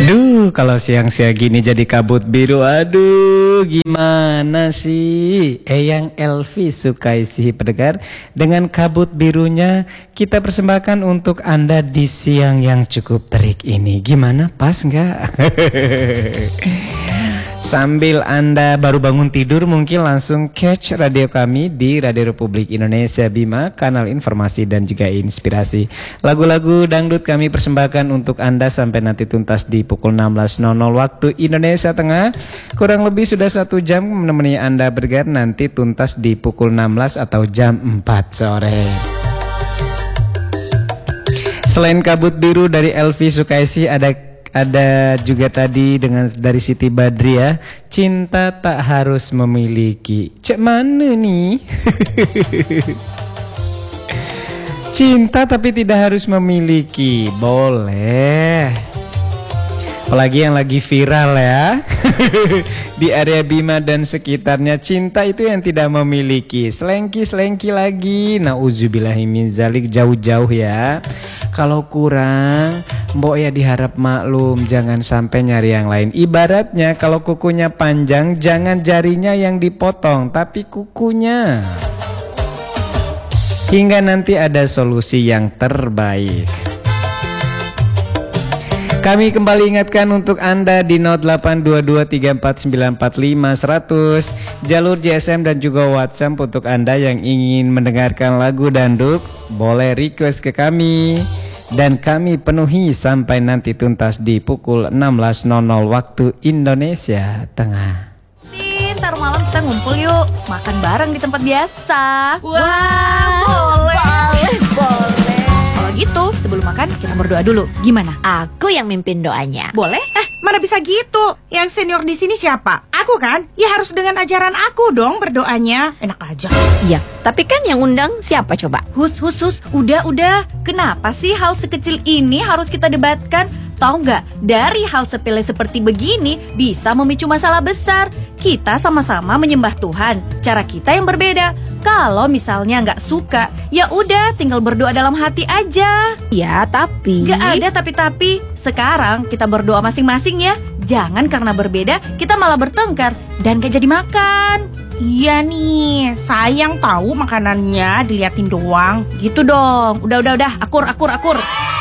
Duh, kalau siang-siang gini jadi kabut biru, aduh gimana sih? Eyang Elvi Sukaisi pendengar, dengan kabut birunya kita persembahkan untuk Anda di siang yang cukup terik ini. Gimana, pas nggak? Sambil Anda baru bangun tidur, mungkin langsung catch radio kami di Radio Republik Indonesia Bima, kanal informasi dan juga inspirasi. Lagu-lagu dangdut kami persembahkan untuk Anda sampai nanti tuntas di pukul 16.00 waktu Indonesia Tengah. Kurang lebih sudah 1 jam menemani Anda bergerak, nanti tuntas di pukul 16 atau jam 4 sore. Selain kabut biru dari Elvi Sukaisi, ada juga tadi dari Siti Badriah, cinta tak harus memiliki. Cek mana nih? Cinta tapi tidak harus memiliki, boleh. Apalagi yang lagi viral ya. Di area Bima dan sekitarnya, cinta itu yang tidak memiliki. Selengki lagi. Nauzubillahimin zalik, jauh-jauh ya. Kalau kurang, mbok ya diharap maklum, jangan sampai nyari yang lain. Ibaratnya kalau kukunya panjang, jangan jarinya yang dipotong, tapi kukunya. Hingga nanti ada solusi yang terbaik. Kami kembali ingatkan untuk Anda di 082234945100, jalur GSM dan juga WhatsApp untuk Anda yang ingin mendengarkan lagu dangdut, boleh request ke kami. Dan kami penuhi sampai nanti tuntas di pukul 16.00 waktu Indonesia Tengah. Ntar malam kita ngumpul yuk, makan bareng di tempat biasa. Wah, boleh. Kalau gitu, sebelum makan kita berdoa dulu. Gimana? Aku yang mimpin doanya. Boleh? Mana bisa gitu? Yang senior di sini siapa? Aku kan? Ya harus dengan ajaran aku dong berdoanya. Enak aja. Iya, tapi kan yang undang siapa coba? Hus. Udah. Kenapa sih hal sekecil ini harus kita debatkan? Tahu nggak? Dari hal sepele seperti begini bisa memicu masalah besar. Kita sama-sama menyembah Tuhan. Cara kita yang berbeda. Kalau misalnya nggak suka, ya udah tinggal berdoa dalam hati aja. Ya, tapi Nggak ada tapi. Sekarang kita berdoa masing-masing ya. Jangan karena berbeda kita malah bertengkar dan gak jadi makan. Iya nih, sayang tahu makanannya diliatin doang. Gitu dong. Udah. Akur.